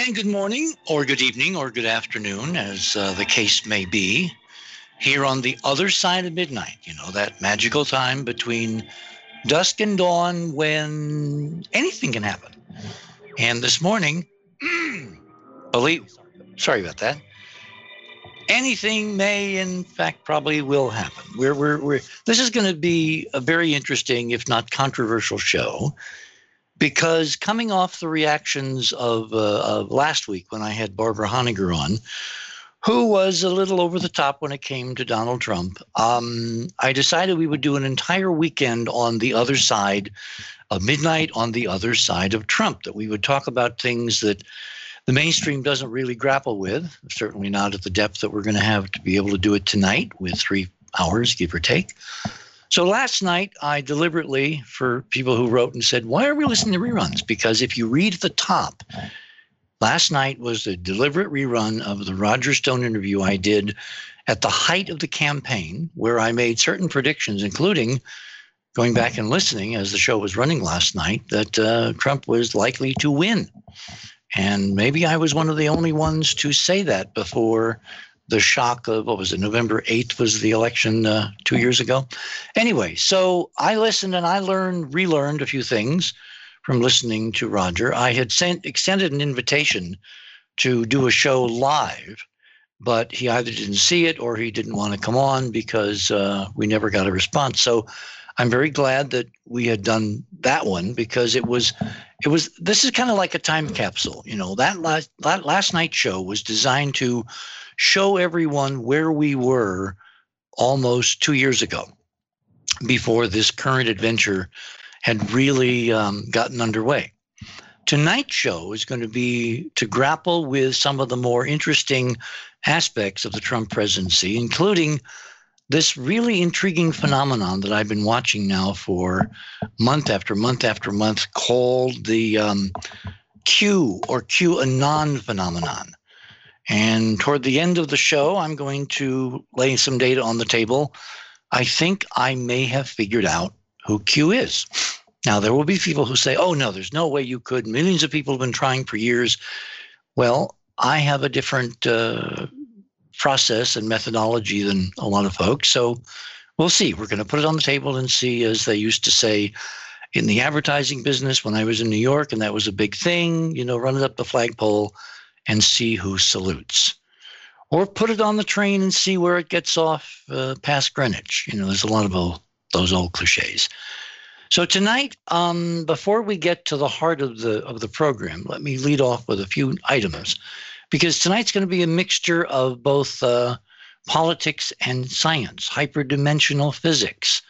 And good morning, or good evening, or good afternoon, as the case may be, here on the other side of midnight, that magical time between dusk and dawn when anything can happen. And this morning, sorry about that. Anything may, in fact, probably will happen. This is going to be a very interesting, if not controversial show, because coming off the reactions of last week when I had Barbara Honegger on, who was a little over the top when it came to Donald Trump, I decided we would do an entire weekend on the other side of midnight, on the other side of Trump, that we would talk about things that the mainstream doesn't really grapple with, certainly not at the depth that we're going to have to be able to do it tonight with 3 hours, give or take. So last night, I deliberately, for people who wrote and said, why are we listening to reruns? Because if you read at the top, last night was a deliberate rerun of the Roger Stone interview I did at the height of the campaign, where I made certain predictions, including going back and listening as the show was running last night, that Trump was likely to win. And maybe I was one of the only ones to say that before the shock of, November 8th was the election 2 years ago. Anyway, so I listened and I relearned a few things from listening to Roger. I had extended an invitation to do a show live, but he either didn't see it or he didn't want to come on because we never got a response. So I'm very glad that we had done that one, because this is kind of like a time capsule. That last night's show was designed to show everyone where we were almost 2 years ago, before this current adventure had really gotten underway. Tonight's show is going to be to grapple with some of the more interesting aspects of the Trump presidency, including this really intriguing phenomenon that I've been watching now for month after month after month, called the Q or QAnon phenomenon. And toward the end of the show, I'm going to lay some data on the table. I think I may have figured out who Q is. Now, there will be people who say, oh, no, there's no way you could. Millions of people have been trying for years. Well, I have a different process and methodology than a lot of folks. So we'll see. We're going to put it on the table and see, as they used to say in the advertising business when I was in New York, and that was a big thing, run it up the flagpole and see who salutes. Or put it on the train and see where it gets off past Greenwich. There's a lot of those old cliches. So tonight, before we get to the heart of the program, let me lead off with a few items, because tonight's going to be a mixture of both politics and science, hyperdimensional physics.